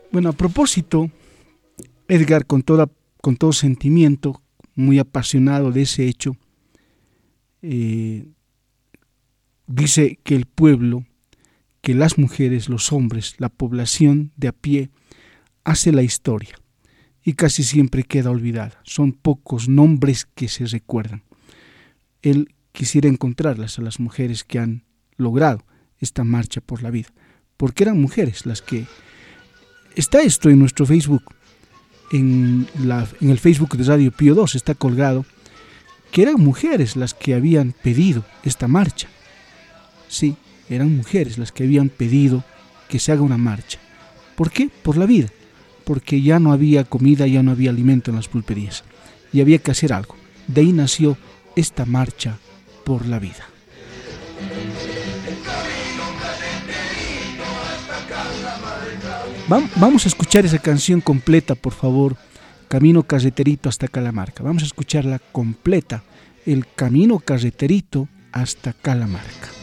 Bueno, a propósito, Edgar, con todo sentimiento, muy apasionado de ese hecho, dice que el pueblo, que las mujeres, los hombres, la población de a pie, hace la historia y casi siempre queda olvidada. Son pocos nombres que se recuerdan. Él quisiera encontrarlas a las mujeres que han logrado esta marcha por la vida, porque eran mujeres las que... Está esto en nuestro Facebook, en el Facebook de Radio Pío II está colgado, que eran mujeres las que habían pedido esta marcha. Sí, eran mujeres las que habían pedido que se haga una marcha. ¿Por qué? Por la vida, porque ya no había comida, ya no había alimento en las pulperías y había que hacer algo. De ahí nació esta marcha por la vida. Vamos a escuchar esa canción completa, por favor. Camino carreterito hasta Calamarca. Vamos a escucharla completa. El camino carreterito hasta Calamarca.